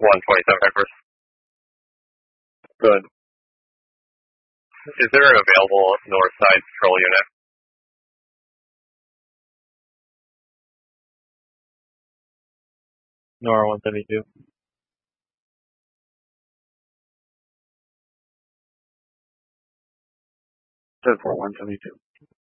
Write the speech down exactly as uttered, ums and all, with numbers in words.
one twenty-seven Vipers. Good. Is there an available north side patrol unit? Nora one seventy-two. Says for one seventy-two.